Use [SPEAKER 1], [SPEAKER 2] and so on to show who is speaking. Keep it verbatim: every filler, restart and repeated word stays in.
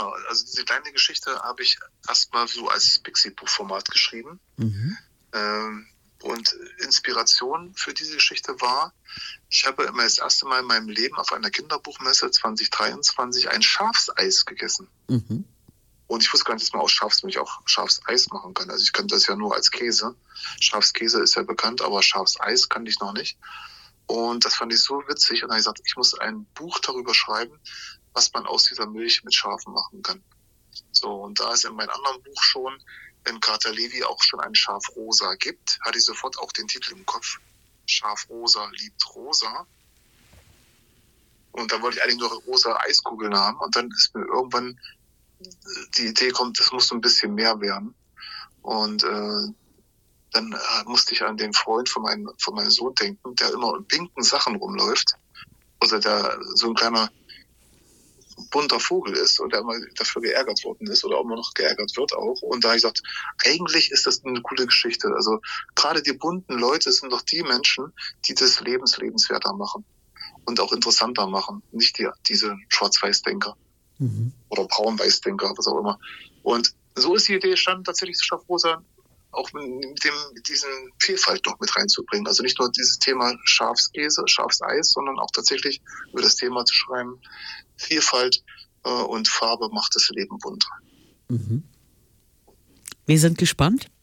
[SPEAKER 1] Ja, also diese kleine Geschichte habe ich erstmal so als Pixie-Buch-Format geschrieben.
[SPEAKER 2] Mhm.
[SPEAKER 1] Ähm, und Inspiration für diese Geschichte war, ich habe immer das erste Mal in meinem Leben auf einer Kinderbuchmesse zwanzig dreiundzwanzig ein Schafseis gegessen.
[SPEAKER 2] Mhm.
[SPEAKER 1] Und ich wusste gar nicht, dass man aus Schafsmilch auch Schafseis machen kann. Also ich kannte das ja nur als Käse. Schafskäse ist ja bekannt, aber Schafseis kannte ich noch nicht. Und das fand ich so witzig. Und dann habe ich gesagt, ich muss ein Buch darüber schreiben, was man aus dieser Milch mit Schafen machen kann. So, und da es in meinem anderen Buch schon in Carter Levy auch schon ein Schaf Rosa gibt, hatte ich sofort auch den Titel im Kopf. Schaf Rosa liebt Rosa. Und dann wollte ich eigentlich nur rosa Eiskugeln haben. Und dann ist mir irgendwann die Idee kommt, das muss so ein bisschen mehr werden. Und äh, dann äh, musste ich an den Freund von meinem, von meinem Sohn denken, der immer in pinken Sachen rumläuft. Also der so ein kleiner bunter Vogel ist und der immer dafür geärgert worden ist oder immer noch geärgert wird auch. Und da habe ich gesagt, eigentlich ist das eine coole Geschichte. Also gerade die bunten Leute sind doch die Menschen, die das Lebens lebenswerter machen und auch interessanter machen. Nicht die, diese Schwarz-Weiß-Denker
[SPEAKER 2] Mhm.
[SPEAKER 1] oder Braun-Weiß-Denker, was auch immer. Und so ist die Idee entstanden, tatsächlich das Schaf Rosa auch mit dem, mit diesen Vielfalt noch mit reinzubringen. Also nicht nur dieses Thema Schafskäse, Schafseis, sondern auch tatsächlich über das Thema zu schreiben, Vielfalt äh, und Farbe macht das Leben bunt.
[SPEAKER 2] Mhm. Wir sind gespannt.